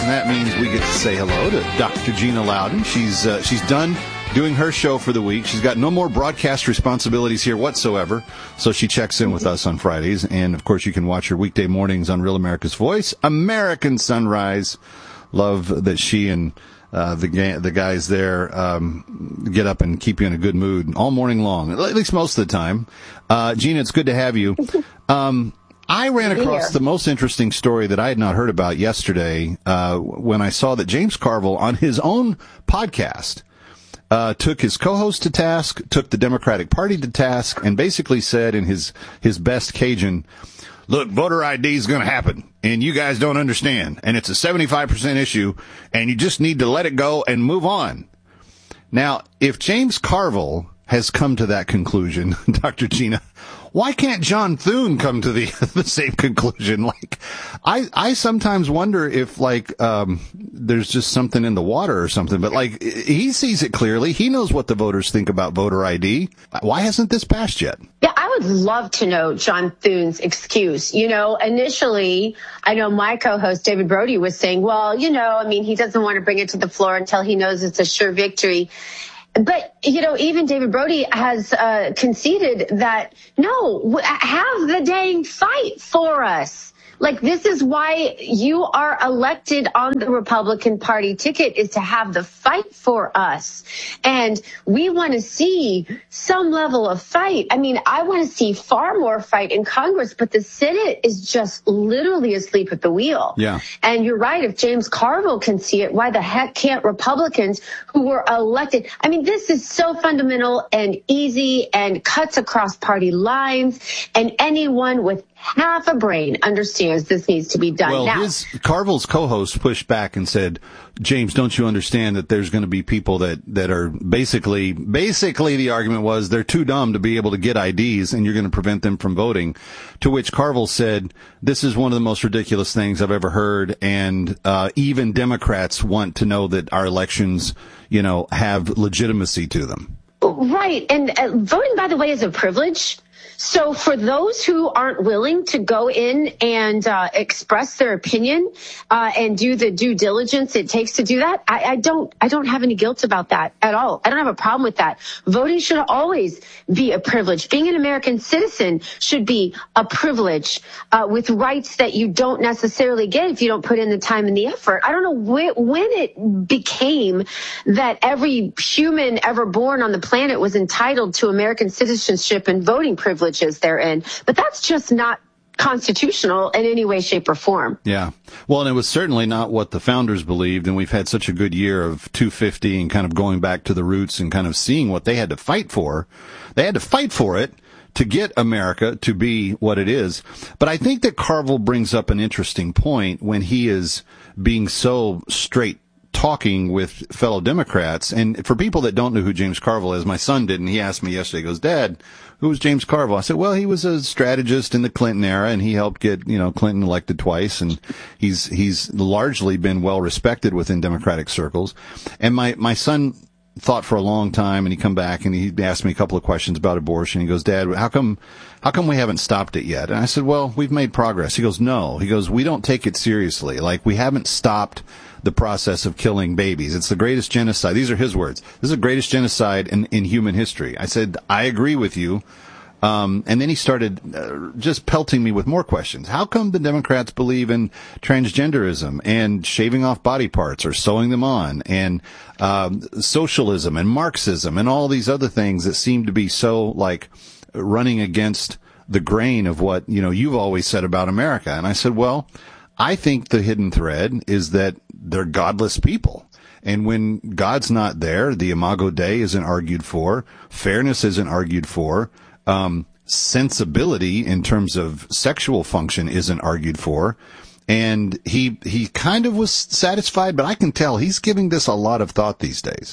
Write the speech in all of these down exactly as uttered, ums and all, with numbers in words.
and that means we get to say hello to Doctor Gina Loudon. She's uh, she's done doing her show for the week. She's got no more broadcast responsibilities here whatsoever, so she checks in with us on Fridays. And, of course, you can watch her weekday mornings on Real America's Voice, American Sunrise. Love that she and uh, the ga- the guys there um, get up and keep you in a good mood all morning long, at least most of the time. Uh, Gina, it's good to have you. Um, I ran across the most interesting story that I had not heard about yesterday uh, when I saw that James Carville, on his own podcast, Uh, took his co-host to task, took the Democratic Party to task, and basically said in his, his best Cajun, look, voter I D is going to happen, and you guys don't understand, and it's a seventy-five percent issue, and you just need to let it go and move on. Now, if James Carville has come to that conclusion, Doctor Gina, why can't John Thune come to the the same conclusion? Like, I I sometimes wonder if like um there's just something in the water or something. But like, he sees it clearly. He knows what the voters think about voter I D. Why hasn't this passed yet? Yeah, I would love to know John Thune's excuse. You know, initially, I know my co-host David Brody was saying, well, you know, I mean, he doesn't want to bring it to the floor until he knows it's a sure victory. But, you know, even David Brody has uh, conceded that, no, have the dang fight for us. Like, this is why you are elected on the Republican Party ticket, is to have the fight for us. And we want to see some level of fight. I mean, I want to see far more fight in Congress, but the Senate is just literally asleep at the wheel. Yeah. And you're right. If James Carville can see it, why the heck can't Republicans who were elected? I mean, this is so fundamental and easy and cuts across party lines, and anyone with half a brain understands this needs to be done well, now. His, Carville's co-host pushed back and said, James, don't you understand that there's going to be people that, that are basically, basically the argument was they're too dumb to be able to get I Ds and you're going to prevent them from voting. To which Carville said, this is one of the most ridiculous things I've ever heard. And, uh, even Democrats want to know that our elections, you know, have legitimacy to them. Right. And uh, voting, by the way, is a privilege. So for those who aren't willing to go in and uh, express their opinion uh, and do the due diligence it takes to do that, I, I don't I don't have any guilt about that at all. I don't have a problem with that. Voting should always be a privilege. Being an American citizen should be a privilege uh, with rights that you don't necessarily get if you don't put in the time and the effort. I don't know when, when it became that every human ever born on the planet was entitled to American citizenship and voting privilege. Therein, but that's just not constitutional in any way, shape, or form. Yeah. Well, and it was certainly not what the founders believed, and we've had such a good year of two fifty and kind of going back to the roots and kind of seeing what they had to fight for. They had to fight for it to get America to be what it is. But I think that Carville brings up an interesting point when he is being so straight talking with fellow Democrats. And for people that don't know who James Carville is, my son didn't. He asked me yesterday, he goes, Dad, who was James Carville? I said, well, he was a strategist in the Clinton era, and he helped get, you know, Clinton elected twice, and he's he's largely been well respected within Democratic circles. And my, my son thought for a long time, and he come back and he asked me a couple of questions about abortion. He goes, Dad, how come how come we haven't stopped it yet? And I said, well, we've made progress. He goes, no. He goes, we don't take it seriously. Like, we haven't stopped the process of killing babies. It's the greatest genocide. These are his words. This is the greatest genocide in, in human history. I said, I agree with you. Um, and then he started uh, just pelting me with more questions. How come the Democrats believe in transgenderism and shaving off body parts or sewing them on, and um, socialism and Marxism and all these other things that seem to be so like running against the grain of what, you know, you've always said about America? And I said, well, I think the hidden thread is that they're godless people. And when God's not there, the Imago Dei isn't argued for, fairness isn't argued for, um, sensibility in terms of sexual function isn't argued for. And he he kind of was satisfied, but I can tell he's giving this a lot of thought these days.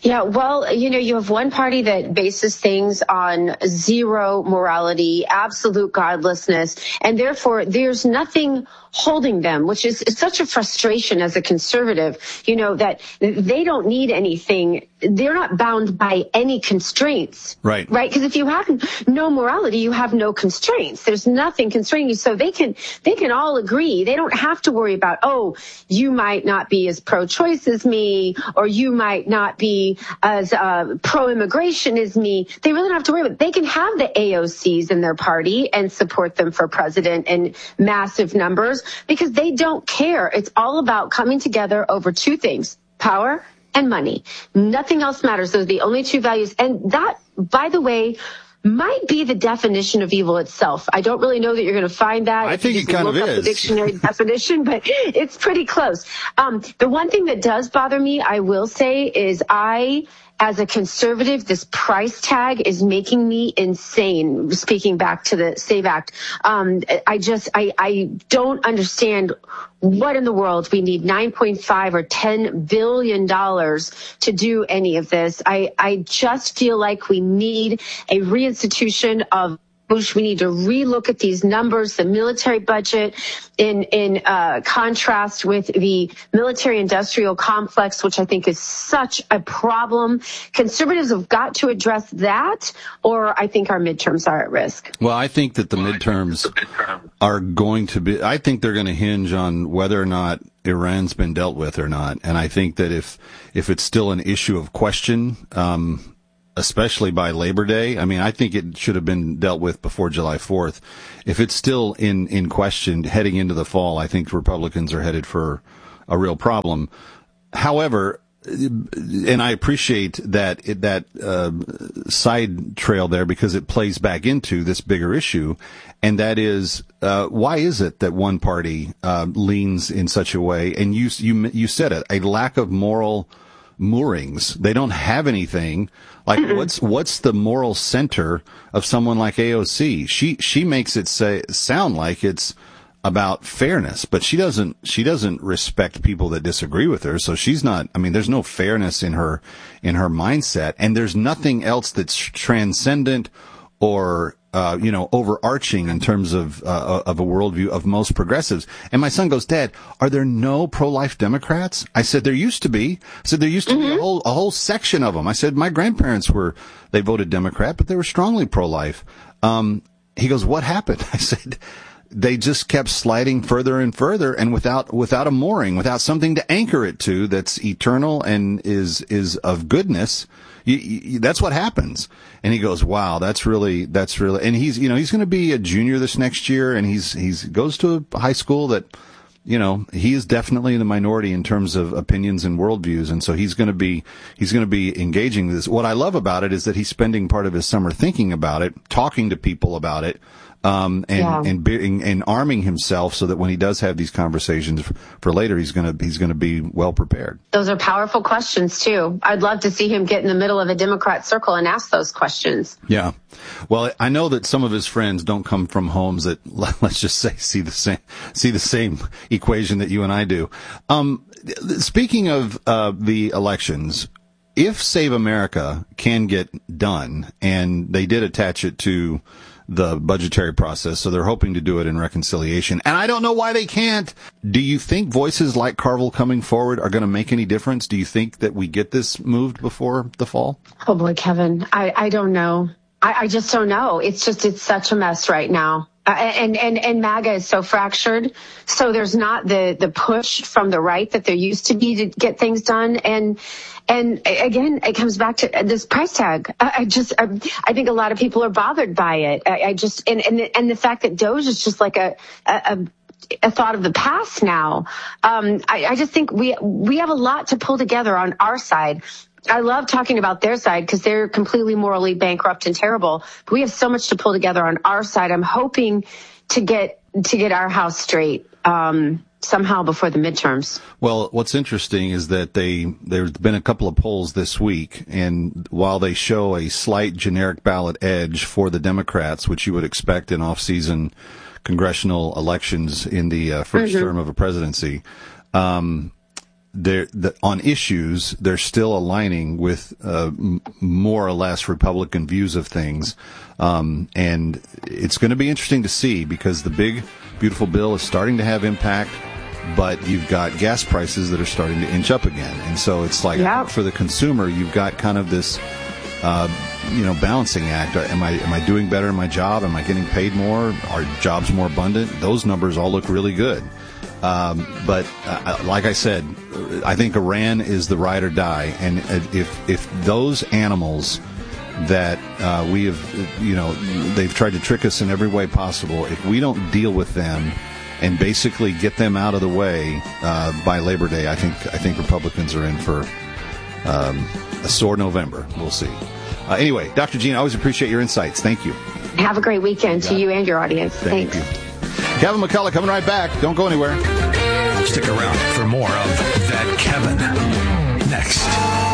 Yeah, well, you know, you have one party that bases things on zero morality, absolute godlessness, and therefore there's nothing holding them, which is it's such a frustration as a conservative, you know, that they don't need anything. They're not bound by any constraints. Right. Right? Because if you have no morality, you have no constraints. There's nothing constraining you. So they can, they can all agree. They don't have to worry about, oh, you might not be as pro-choice as me, or you might not be as uh, pro-immigration as me. They really don't have to worry about it. They can have the A O Cs in their party and support them for president in massive numbers because they don't care. It's all about coming together over two things, power and money. Nothing else matters. Those are the only two values. And that, by the way, might be the definition of evil itself. I don't really know that you're going to find that. I think it kind of is. The dictionary definition, but it's pretty close. Um, the one thing that does bother me, I will say, is I, as a conservative, this price tag is making me insane. Speaking back to the SAVE Act, um, I just, I, I don't understand what in the world we need nine point five or ten billion dollars to do any of this. I, I just feel like we need a reinstitution of we need to relook at these numbers, the military budget in, in uh, contrast with the military industrial complex, which I think is such a problem. Conservatives have got to address that, or I think our midterms are at risk. Well, I think that the midterms are going to be, I think they're going to hinge on whether or not Iran's been dealt with or not. And I think that if, if it's still an issue of question, um, especially by Labor Day. I mean, I think it should have been dealt with before July fourth. If it's still in, in question heading into the fall, I think Republicans are headed for a real problem. However, and I appreciate that, that, uh, side trail there because it plays back into this bigger issue. And that is, uh, why is it that one party, uh, leans in such a way? And you, you, you said it, a lack of moral moorings. They don't have anything. Like mm-hmm. what's what's the moral center of someone like A O C? She she makes it say sound like it's about fairness, but she doesn't she doesn't respect people that disagree with her. So she's not. I mean, there's no fairness in her in her mindset, and there's nothing else that's transcendent or uh, you know, overarching in terms of uh, of a worldview of most progressives. And my son goes, Dad, are there no pro-life Democrats? I said, there used to be. I said, there used to mm-hmm. be a whole, a whole section of them. I said, my grandparents were, they voted Democrat, but they were strongly pro-life. Um, he goes, what happened? I said, they just kept sliding further and further and without, without a mooring, without something to anchor it to that's eternal and is, is of goodness. You, you, that's what happens. And he goes, wow, that's really, that's really, and he's, you know, he's going to be a junior this next year and he's, he's goes to a high school that, you know, he is definitely in the minority in terms of opinions and worldviews. And so he's going to be, he's going to be engaging this. What I love about it is that he's spending part of his summer thinking about it, talking to people about it. Um, and, yeah. and, and, and arming himself so that when he does have these conversations for later, he's going to, he's going to be well prepared. Those are powerful questions too. I'd love to see him get in the middle of a Democrat circle and ask those questions. Yeah. Well, I know that some of his friends don't come from homes that, let's just say, see the same, see the same equation that you and I do. Um, speaking of, uh, the elections, if Save America can get done, and they did attach it to the budgetary process, so they're hoping to do it in reconciliation. And I don't know why they can't. Do you think voices like Carville coming forward are going to make any difference? Do you think that we get this moved before the fall? Oh boy, Kevin, I, I don't know. I, I just don't know. It's just, it's such a mess right now. Uh, and, and, and MAGA is so fractured. So there's not the, the push from the right that there used to be to get things done. And, and again, it comes back to this price tag. I, I just, I, I think a lot of people are bothered by it. I, I just, and, and, the, and the fact that DOGE is just like a, a, a thought of the past now. Um, I, I just think we, we have a lot to pull together on our side. I love talking about their side because they're completely morally bankrupt and terrible. But we have so much to pull together on our side. I'm hoping to get to get our house straight um, somehow before the midterms. Well, what's interesting is that they there's been a couple of polls this week, and while they show a slight generic ballot edge for the Democrats, which you would expect in off-season congressional elections in the uh, first mm-hmm. term of a presidency, um, they're, the, on issues, they're still aligning with uh, m- more or less Republican views of things. Um, and it's going to be interesting to see because the big, beautiful bill is starting to have impact, but you've got gas prices that are starting to inch up again. And so it's like, yeah. for the consumer, you've got kind of this, uh, you know, balancing act. Am I, am I doing better in my job? Am I getting paid more? Are jobs more abundant? Those numbers all look really good. Um, but uh, like I said, I think Iran is the ride or die. And if, if those animals that uh, we have, you know, they've tried to trick us in every way possible, if we don't deal with them and basically get them out of the way uh, by Labor Day, I think I think Republicans are in for um, a sore November. We'll see. Uh, anyway, Doctor Gene, I always appreciate your insights. Thank you. Have a great weekend to you and your audience. Thank Thanks. you. Kevin McCullough coming right back. Don't go anywhere. Stick around for more of That Kevin next.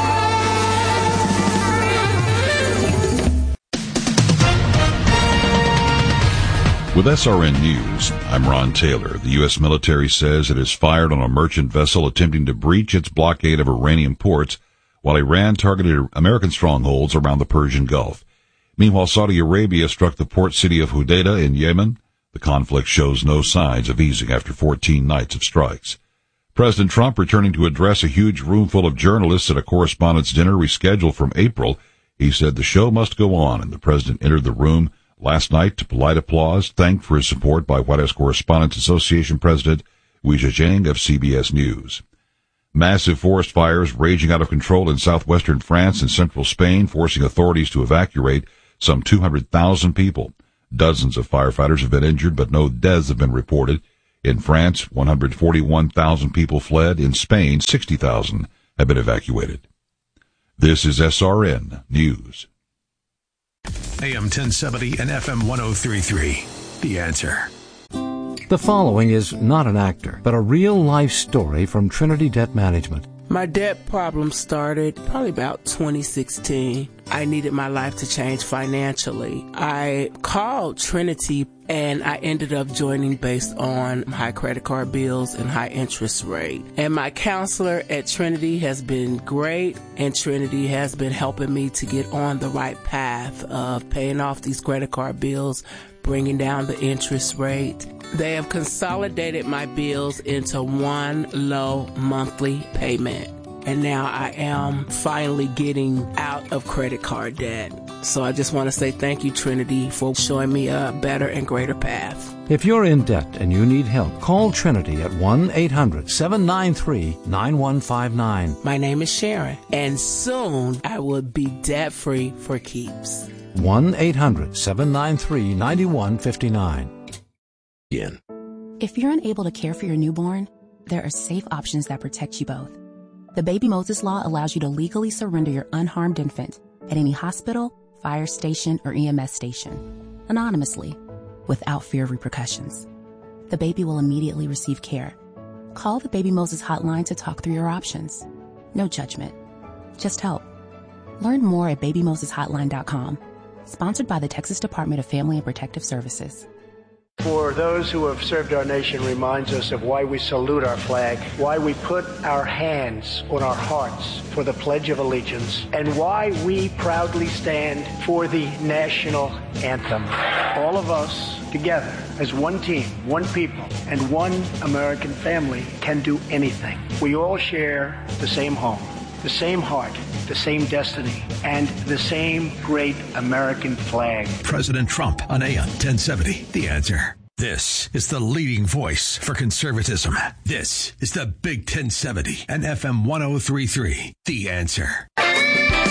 With S R N News, I'm Ron Taylor. The U S military says it has fired on a merchant vessel attempting to breach its blockade of Iranian ports while Iran targeted American strongholds around the Persian Gulf. Meanwhile, Saudi Arabia struck the port city of Hodeidah in Yemen. The conflict shows no signs of easing after fourteen nights of strikes. President Trump returning to address a huge room full of journalists at a correspondents' dinner rescheduled from April. He said the show must go on, and the president entered the room last night to polite applause, thanked for his support by White House Correspondents Association President Weijia Jiang of C B S News. Massive forest fires raging out of control in southwestern France and central Spain, forcing authorities to evacuate some two hundred thousand people. Dozens of firefighters have been injured, but no deaths have been reported. In France, one hundred forty-one thousand people fled. In Spain, sixty thousand have been evacuated. This is S R N News. A M ten seventy and F M one oh three point three. The Answer. The following is not an actor, but a real-life story from Trinity Debt Management. My debt problem started probably about twenty sixteen. I needed my life to change financially. I called Trinity and I ended up joining based on high credit card bills and high interest rate. And my counselor at Trinity has been great, and Trinity has been helping me to get on the right path of paying off these credit card bills, bringing down the interest rate. They have consolidated my bills into one low monthly payment. And now I am finally getting out of credit card debt. So I just want to say thank you, Trinity, for showing me a better and greater path. If you're in debt and you need help, call Trinity at one eight hundred seven nine three nine one five nine. My name is Sharon, and soon I will be debt-free for keeps. one eight hundred seven nine three nine one five nine. Again. If you're unable to care for your newborn, there are safe options that protect you both. The Baby Moses Law allows you to legally surrender your unharmed infant at any hospital, fire station, or E M S station, anonymously, without fear of repercussions. The baby will immediately receive care. Call the Baby Moses hotline to talk through your options. No judgment, just help. Learn more at baby moses hotline dot com. Sponsored by the Texas Department of Family and Protective Services. For those who have served our nation reminds us of why we salute our flag, why we put our hands on our hearts for the Pledge of Allegiance, and why we proudly stand for the national anthem. All of us together as one team, one people, and one American family can do anything. We all share the same home, the same heart, the same destiny, and the same great American flag. President Trump on A M ten seventy. The Answer. This is the leading voice for conservatism. This is the Big ten seventy and F M one oh three point three. The Answer.